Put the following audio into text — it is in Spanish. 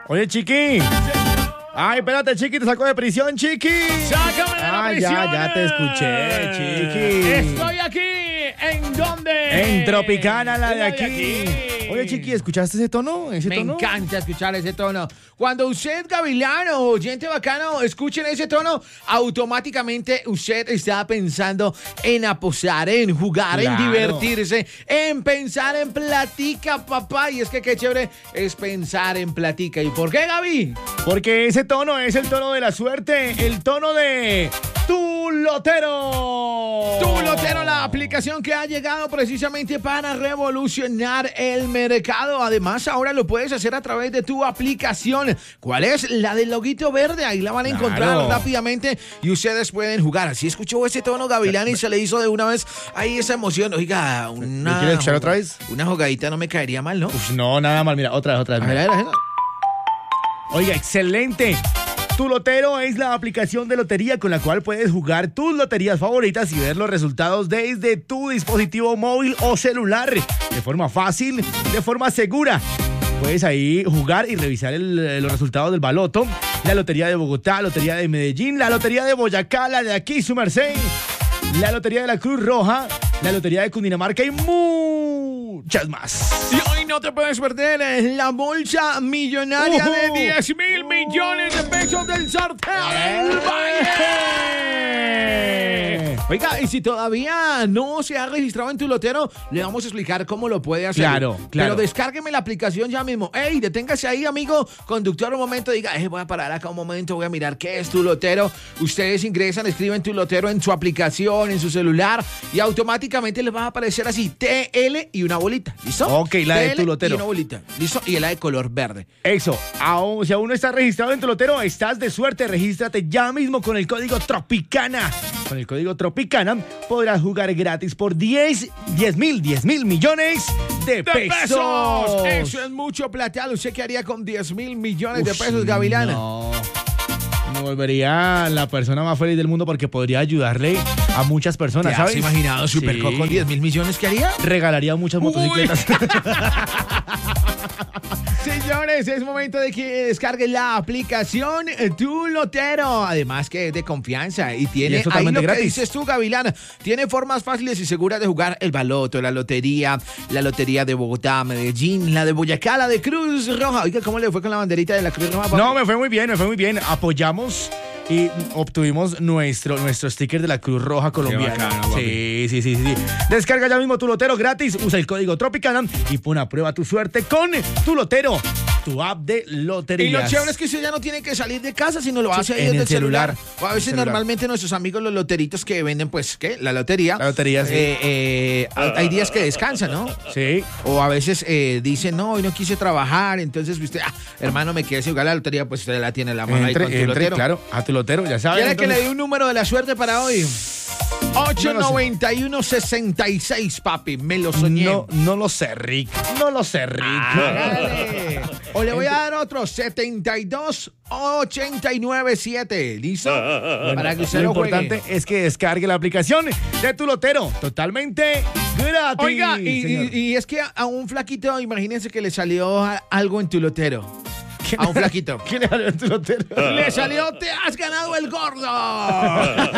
Oye, Chiqui. Ay, espérate, Chiqui, te sacó de prisión, Chiqui. ¡Sácame de la prisión! Ya te escuché, Chiqui. Estoy aquí. ¿En dónde? En Tropicana, la de Estoy aquí. Oye, Chiqui, ¿escuchaste ese tono? Me encanta escuchar ese tono. Cuando usted, gavilano, oyente bacano, escuchen ese tono, automáticamente usted está pensando en apostar, en jugar, Claro. en divertirse, en pensar en platica, papá. Y es que qué chévere es pensar en platica. ¿Y por qué, Gaby? Porque ese tono es el tono de la suerte, el tono de Tu Lotero. Tu Lotero, la aplicación que ha llegado precisamente para revolucionar el mercado. Además, ahora lo puedes hacer a través de tu aplicación. ¿Cuál es? La del loguito verde. Ahí la van a encontrar rápidamente y ustedes pueden jugar. Así escuchó ese tono, Gavilán, y se le hizo de una vez ahí esa emoción. Oiga, ¿Lo quieres escuchar otra vez? Una jugadita no me caería mal, ¿no? Uf, no, nada mal. Mira, otra vez. A ver, a ver. Oiga, excelente. Tu Lotero es la aplicación de lotería con la cual puedes jugar tus loterías favoritas y ver los resultados desde tu dispositivo móvil o celular de forma fácil, de forma segura. Puedes ahí jugar y revisar los resultados del baloto, la Lotería de Bogotá, Lotería de Medellín, la Lotería de Boyacá, la de aquí, su merced, la Lotería de la Cruz Roja, la Lotería de Cundinamarca y muchas más. Y hoy no te puedes perder la bolsa millonaria de 10,000 millones de pesos del sorteo del Valle. Oiga, y si todavía no se ha registrado en Tu Lotero, le vamos a explicar cómo lo puede hacer. Claro. Pero descárgueme la aplicación ya mismo. Ey, deténgase ahí, amigo conductor, un momento. Diga, voy a parar acá un momento, voy a mirar qué es Tu Lotero. Ustedes ingresan, escriben Tu Lotero en su aplicación, en su celular, y automáticamente les va a aparecer así, TL y una bolita. ¿Listo? Ok, la de TL Tu Lotero. Y una bolita. ¿Listo? Y la de color verde. Eso, si aún no estás registrado en Tu Lotero, estás de suerte, regístrate ya mismo con el código Tropicana. Con el código Tropicana podrás jugar gratis por 10 mil millones de pesos. Eso es mucho plata. ¿Usted qué haría con 10,000 millones de pesos, Gavilana? No. Me volvería la persona más feliz del mundo porque podría ayudarle a muchas personas, ¿Te ¿sabes? has imaginado Superco Sí. con 10,000 millones? ¿Qué haría? Regalaría muchas motocicletas. Señores, es momento de que descarguen la aplicación Tu Lotero. Además que es de confianza y tiene Y es totalmente ahí lo gratis. que dices tú, Gavilán. Tiene formas fáciles y seguras de jugar el baloto, la lotería de Bogotá, Medellín, la de Boyacá, la de Cruz Roja. Oiga, ¿cómo le fue con la banderita de la Cruz Roja, papi? No, me fue muy bien. Apoyamos y obtuvimos nuestro sticker de la Cruz Roja colombiana. bacano, papi. Sí. Descarga ya mismo Tu Lotero gratis, usa el código Tropicana y pon a prueba tu suerte con Tu Lotero, tu app de loterías. Y lo chévere es que usted ya no tiene que salir de casa, sino lo hace ahí en desde el el celular. celular. O a veces normalmente nuestros amigos los loteritos que venden, pues, ¿qué? La lotería. La lotería, sí. Hay días que descansan, ¿no? Sí. O a veces dicen, no, hoy no quise trabajar, entonces usted, hermano, me quedé sin jugar la lotería, pues usted la tiene en la mano ahí con Tu Lotero. Claro, a Tu Lotero, ya sabes. ¿Quiere que le entonces- dé un número de la suerte para hoy? 891-66, papi, me lo soñé. No lo sé, Rick. No lo sé, Rick. Hágale. O le voy a dar otro 72897. ¿Listo? Para que usted Lo lo juegue. importante es que descargue la aplicación de Tu Lotero totalmente gratis. Oiga, señor. y es que a un flaquito, imagínense que le salió algo en Tu Lotero. A un flaquito. ¿Quién le salió en Tu Lotero? Le salió, te has ganado el gordo.